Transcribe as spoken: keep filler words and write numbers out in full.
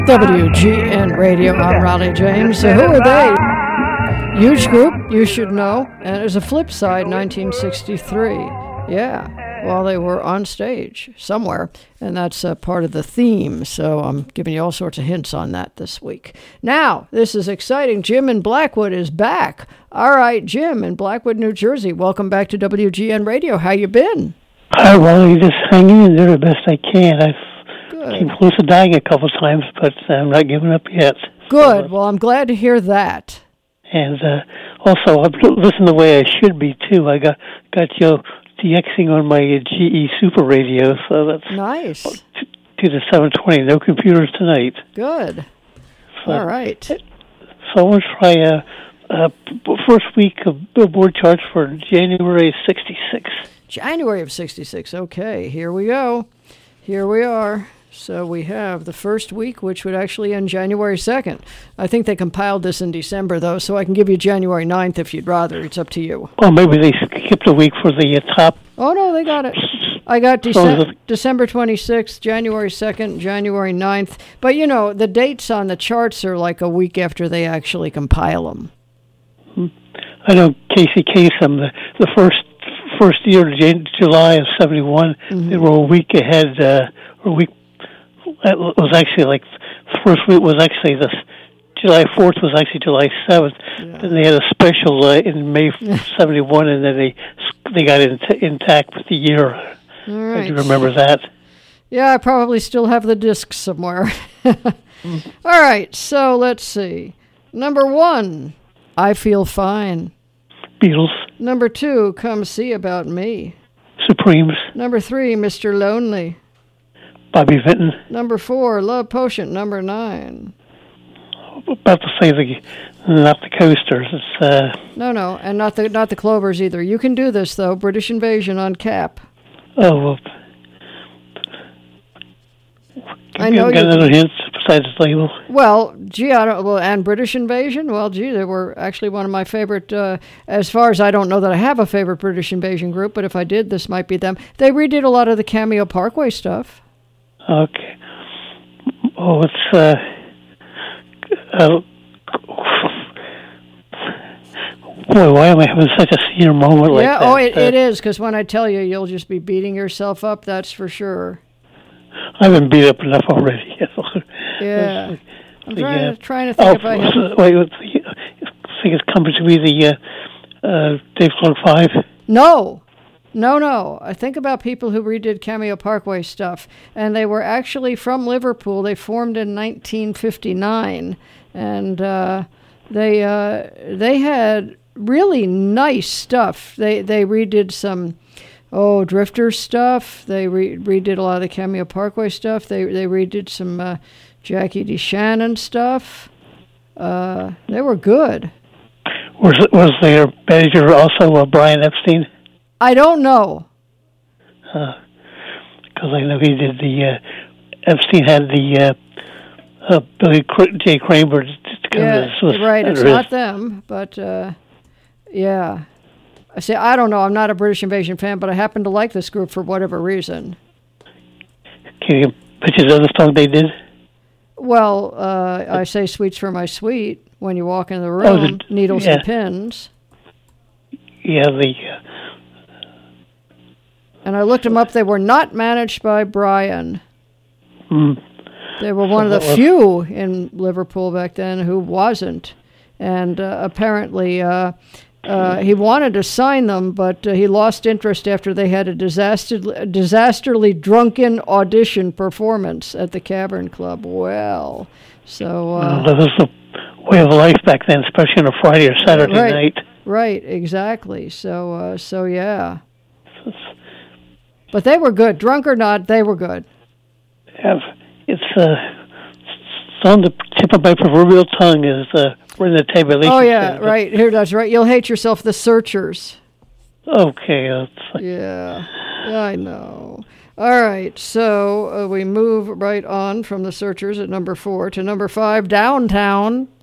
W G N Radio, I'm Ronnie James. So who are they? Huge group, you should know. And there's a flip side, nineteen sixty-three. Yeah, while they were on stage somewhere. And that's uh, part of the theme. So I'm giving you all sorts of hints on that this week. Now, this is exciting. Jim in Blackwood is back. All right, Jim in Blackwood, New Jersey. Welcome back to W G N Radio. How you been? Hi, Ronnie. Just hanging in there the best I can. I've Good. came close to dying a couple of times, but I'm not giving up yet. Good. So, well, I'm glad to hear that. And uh, also, I've listened the way I should be, too. I got got you DXing on my G E Super Radio, so that's nice. To the seven twenty. No computers tonight. Good. So, all right. So I want to try uh, uh, first week of Billboard charts for January sixty-six. January of sixty-six. Okay, here we go. Here we are. So we have the first week, which would actually end January second. I think they compiled this in December, though, so I can give you January ninth if you'd rather. It's up to you. Well, maybe they skipped a week for the uh, top. Oh, no, they got it. I got Dece- December twenty-sixth, January second, January ninth. But, you know, the dates on the charts are like a week after they actually compile them. I know Casey Kasem, the, the first first year, July of seventy-one, mm-hmm. they were a week ahead, uh, or a week. It was actually like the first week was actually the July fourth was actually July seventh. Yeah. Then they had a special uh, in May seventy-one, and then they they got it intact with the year. All right. Do you remember that? Yeah, I probably still have the disc somewhere. mm. All right, so let's see. Number one, I Feel Fine. Beatles. Number two, Come See About Me. Supremes. Number three, Mister Lonely. Bobby Vinton. Number four, Love Potion. Number nine. About to say the not the Coasters. It's uh. No, no, and not the not the Clovers either. You can do this though. British Invasion on Cap. Oh well. I know you got another hint besides the label. Well, gee, I don't. Well, and British Invasion. Well, gee, they were actually one of my favorite. Uh, as far as I don't know that I have a favorite British Invasion group, but if I did, this might be them. They redid a lot of the Cameo Parkway stuff. Okay. Oh, it's uh. uh boy, why am I having such a senior moment like yeah, that? Yeah. Oh, it, uh, it is because when I tell you, you'll just be beating yourself up. That's for sure. I've been beat up enough already. Yeah. I'm the, trying, uh, to, trying to think oh, if I have... So, wait, I think it's coming to be the uh, uh, Dave Clark Five? No. No, no. I think about people who redid Cameo Parkway stuff, and they were actually from Liverpool. They formed in nineteen fifty-nine, and uh, they uh, they had really nice stuff. They they redid some... Oh, Drifter stuff. They re- redid a lot of the Cameo Parkway stuff. They they redid some uh, Jackie DeShannon stuff. Uh, they were good. Was was their manager also uh, Brian Epstein? I don't know. Because uh, I know he did the uh, Epstein had the uh, uh, Billy Cr- J. Kramer. Yeah, with, right. It's his. not them, but uh, yeah. I say, I don't know. I'm not a British Invasion fan, but I happen to like this group for whatever reason. Can you picture the other song they did? Well, uh, I say Sweets for My Sweet when you walk in the room, oh, the, Needles yeah. and Pins. Yeah, the... Uh, and I looked them up. They were not managed by Brian. Mm. They were one of the few in Liverpool back then who wasn't. And uh, apparently... Uh, Uh, he wanted to sign them, but uh, he lost interest after they had a disaster, disasterly drunken audition performance at the Cavern Club. Well, so... Uh, well, that was the way of life back then, especially on a Friday or Saturday right, night. Right, exactly. So, uh, so yeah. But they were good. Drunk or not, they were good. Yeah, it's, uh, it's on the tip of my proverbial tongue is... Uh, We're in the tabulation. Oh, yeah, thing, right. Here, that's right. You'll hate yourself, The Searchers. Okay. That's like... Yeah, yeah, I know. All right, so uh, we move right on from The Searchers at number four to number five, Downtown.